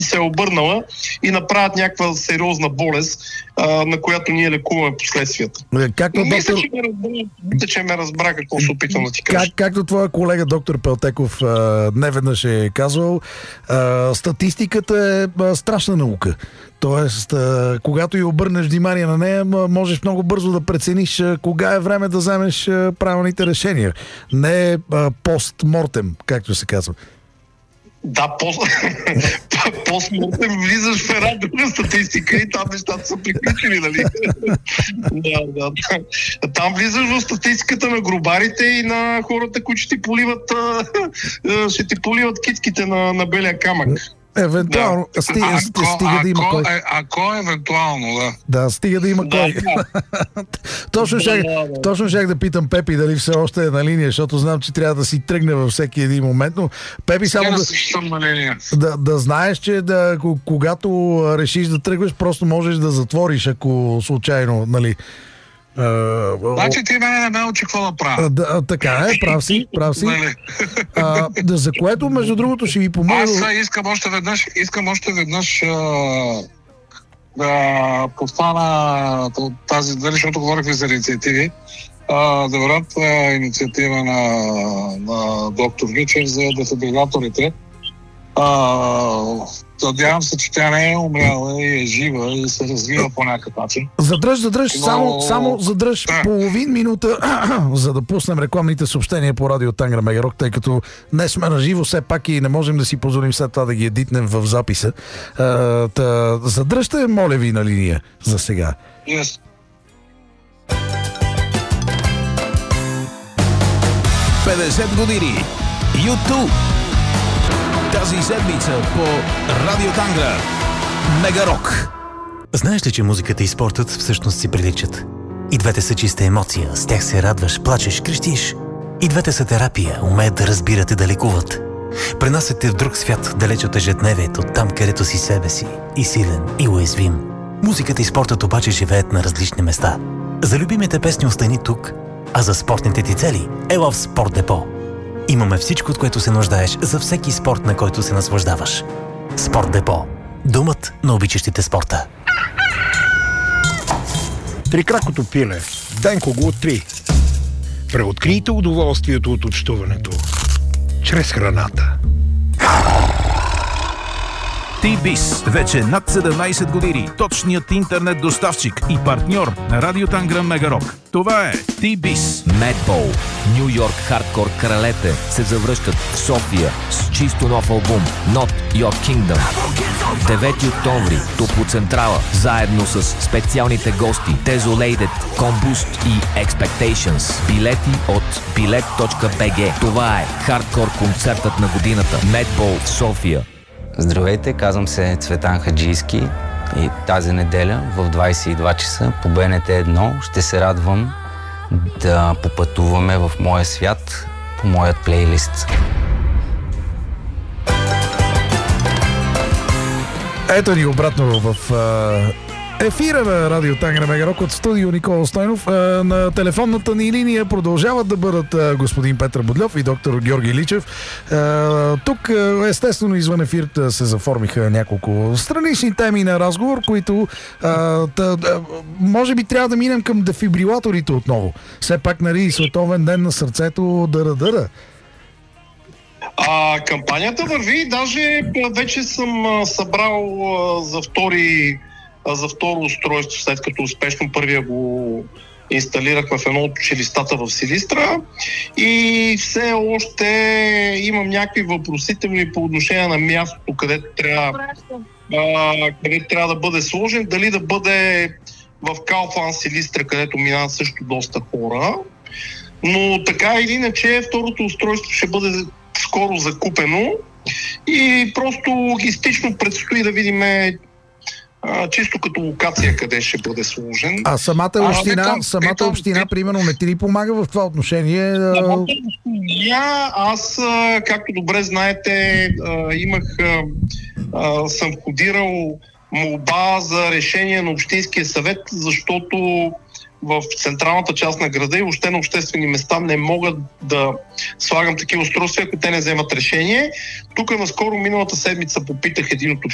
се е обърнала и направят някаква сериозна болест, на която ние лекуваме последствията. Мисля, че ме разбра какво се опитвам да ти кажа. Както твоя колега доктор Пелтеков неведнъж е казвал, статистиката е страшна наука. Тоест, когато и обърнеш внимание на нея, можеш много бързо да прецениш кога е време да вземеш правилните решения. Не постмортем, както се казва. Да, постмортем влизаш в една друга статистика и там нещата са приключили, нали? Да. Там влизаш в статистиката на гробарите и на хората, които ще ти поливат китките на белия камък. Евентуално. Стига да има кой. Ако евентуално, да. Да, стига да има кой. Точно щях да питам Пепи дали все още е на линия, защото знам, че трябва да си тръгне във всеки един момент, но Пепи само да знаеш, че когато решиш да тръгваш, просто можеш да затвориш, ако случайно, нали. Значи ти мене не ме учи какво да правя. Така е, прав си. За което, между другото, ще ви помогна. Аз искам още веднъж да подхвана тази, защото говорихме за инициативи, да върнат инициатива на доктор Вичер за дефибрилаторите. Надявам се, че тя не е умряла и е жива и се развива по някакъв начин. Задръж, само задръж половин минута, за да пуснем рекламните съобщения по радио Тангра Мегарок, тъй като днес сме на живо, все пак и не можем да си позволим след това да ги едитнем в записа. Задръжте, моля ви, на линия за сега. Yes. ...50 години. YouTube. Тази седмица по Радио Тангра. Мегарок. Знаеш ли, че музиката и спортът всъщност си приличат? И двете са чиста емоция. С тях се радваш, плачеш, крещиш. И двете са терапия. Умеят да разбират и да лекуват. Пренасят те в друг свят, далеч от ежедневието, там, където си себе си. И силен, и уязвим. Музиката и спортът обаче живеят на различни места. За любимите песни остани тук, а за спортните ти цели ела в Спорт Депо. Имаме всичко, от което се нуждаеш за всеки спорт, на който се наслаждаваш. Спорт Депо. Домът на обичащите спорта. Трикракото пиле. Денко го откри. Преоткрийте удоволствието от общуването. Чрез храната. T-Biz. Вече над 17 години. Точният интернет доставчик и партньор на Радио Тангра Мегарок. Това е T-Biz. Madball. Ню Йорк хардкор кралете се завръщат в София с чисто нов албум Not Your Kingdom. 9 октомври Топлоцентрала заедно с специалните гости Desolated, Combust и Expectations. Билети от bilet.bg. Това е хардкор концертът на годината. Madball в София. Здравейте, казвам се Цветан Хаджийски и тази неделя в 22 часа по БНТ 1 ще се радвам да попътуваме в моя свят по моят плейлист. Ето ни обратно в ефира на Радио Тангра Мегарок от студио Никола Стойнов. На телефонната ни линия продължават да бъдат господин Петър Бодлев и доктор Георги Личев. Тук естествено извън ефир се заформиха няколко странични теми на разговор, които може би трябва да минем към дефибрилаторите отново. Все пак, нали, Световен ден на сърцето дъра. Кампанията върви, даже вече съм събрал за второ устройство, след като успешно първия го инсталирахме в едно от училищата в Силистра и все още имам някакви въпросителни по отношение на мястото, където трябва да бъде сложен, дали да бъде в Kaufland Силистра, където минават също доста хора, но така или иначе второто устройство ще бъде скоро закупено и просто логистично предстои да видим чисто като локация къде ще бъде сложен. А самата община, примерно, не ти ли помага в това отношение? Аз, както добре знаете, съм входирал молба за решение на Общинския съвет, защото в централната част на града и въобще на обществени места не могат да слагам такива устройства, ако те не вземат решение. Тук наскоро миналата седмица попитах един от